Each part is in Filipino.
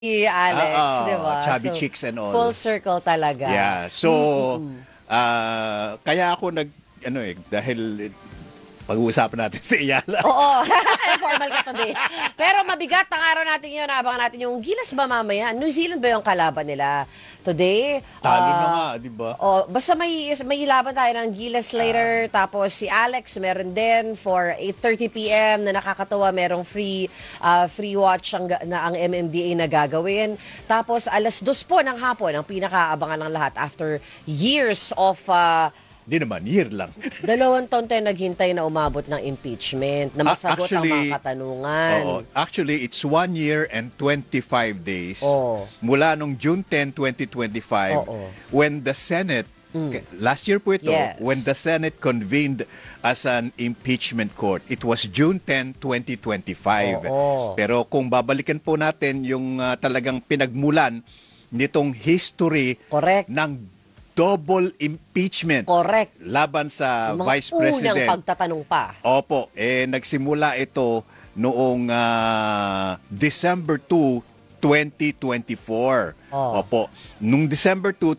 Alex, di ba? Chubby So, chicks and all. full circle talaga. Yeah. So, kaya ako dahil pag-uusapan natin si Iyala. Oo, formal ka today. Pero mabigat ang araw natin yun. Abangan natin yung Gilas ba mamaya? New Zealand ba yung kalaban nila today? Talo na nga, di ba? Basta may laban tayo ng Gilas later. Tapos si Alex meron din for 8:30 p.m. na nakakatawa. Merong free watch ang MMDA na gagawin. Tapos alas 2 po ng hapon ang pinakaabangan ng lahat after years of... Di naman, year lang. 2 taon tayo naghintay na umabot ng impeachment, na masagot ang mga katanungan. Actually, it's 1 year and 25 days mula nung June 10, 2025 when the Senate, last year po ito, when the Senate convened as an impeachment court. It was June 10, 2025. Pero kung babalikan po natin yung talagang pinagmulan nitong history ng double impeachment laban sa Vice President. Unang pagtatanong pa. Opo, nagsimula ito noong December 2, 2024. Opo, noong December 2,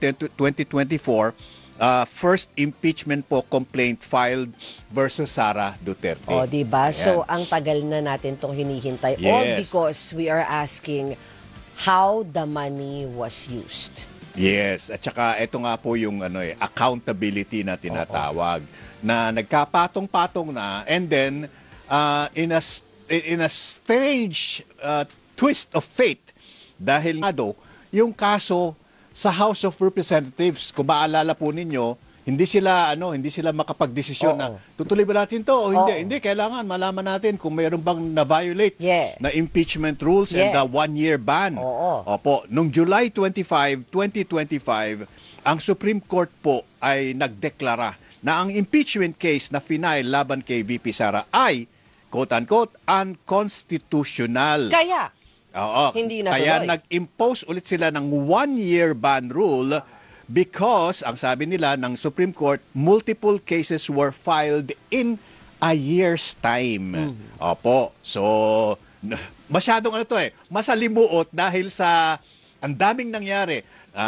2024, first impeachment po complaint filed versus Sara Duterte. Diba? So, ang tagal na natin itong hinihintay. All because we are asking how the money was used. Yes, at saka ito nga po yung accountability na tinatawag na nagkapatong-patong na, and then in a strange twist of fate dahil yung kaso sa House of Representatives, kung maalala po ninyo, hindi sila makapagdesisyon na tutuloy ba natin to o hindi. Hindi, kailangan malaman natin kung mayroon bang na-violate na impeachment rules and the 1-year ban. Opo, nung July 25, 2025, ang Supreme Court po ay nagdeklara na ang impeachment case na final laban kay VP Sara ay quote-unquote unconstitutional. Hindi na kaya nag-impose ulit sila ng 1-year ban rule because, ang sabi nila ng Supreme Court, multiple cases were filed in a year's time. Opo. So, masyadong masalimuot dahil sa ang daming nangyari.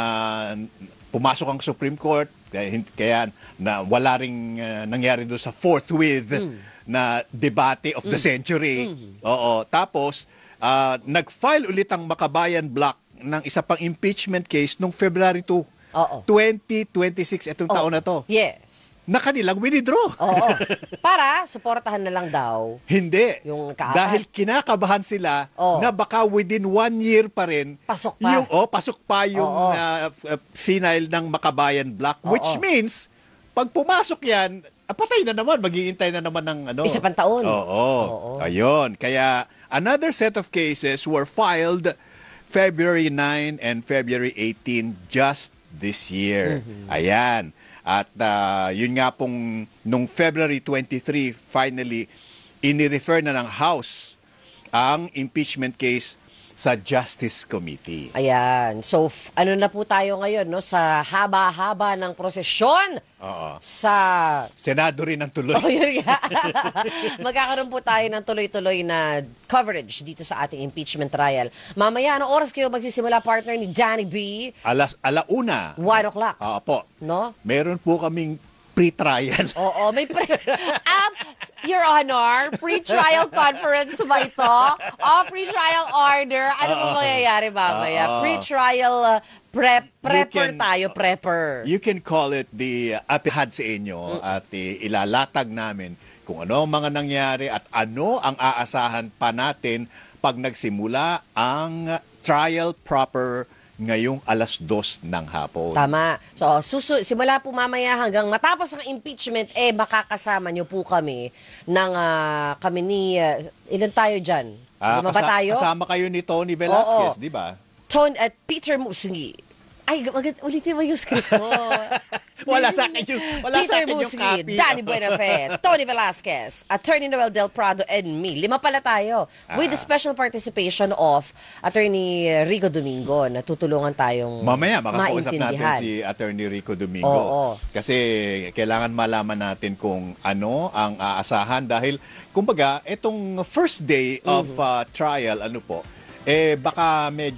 Pumasok ang Supreme Court, kaya na wala ring nangyari doon sa forthwith na debate of the century. Tapos, nag-file ulit ang Makabayan Block ng isa pang impeachment case noong February 2. 2026, itong taon na to. Yes. Na kanilang withdraw. Para suportahan na lang daw. Hindi. Yung dahil kinakabahan sila na baka within 1 year pa rin pasok pa. Pasok pa yung final ng Makabayan Block, which means pag pumasok yan, patay na naman, maghihintay na naman ng isa pang taon. Ayun. Kaya another set of cases were filed February 9 and February 18 just this year. Ayan. At yun nga pong nung February 23, finally, ini-refer na ng House ang impeachment case sa Justice Committee. Ayan. So, ano na po tayo ngayon, no? Sa haba-haba ng prosesyon sa... Senado rin ang tuloy. Yun nga. Magkakaroon po tayo ng tuloy-tuloy na coverage dito sa ating impeachment trial. Mamaya, anong oras kayo magsisimula, partner ni Danny B? Alauna. 1 o'clock. Po. No? Meron po kaming pre-trial. May Your Honor, pre-trial conference ba ito? Pre-trial order. Ano po mangyayari mamaya? Pre-trial prepper tayo, prepper. You can call it the apihad sa inyo at ilalatag namin kung ano ang mga nangyari at ano ang aasahan pa natin pag nagsimula ang trial proper ngayong alas 2 ng hapon. Tama. So, simula po mamaya hanggang matapos ang impeachment, makakasama nyo po kami ng kami ni, ilan tayo dyan? Lima ba tayo? Kasama kayo ni Tony Velasquez, di ba? At Peter Musngi. Ay, ulitin mo yung script mo. Wala sa akin yung Peter Musngi, Danny Buenafe, Tony Velasquez, Attorney Noel Del Prado, and me. 5 pala tayo. With the special participation of Attorney Rico Domingo. Natutulungan tayong mamaya makakausap natin si Attorney Rico Domingo. Kasi kailangan malaman natin kung ano ang aasahan dahil kumbaga, itong first day of trial, baka medyo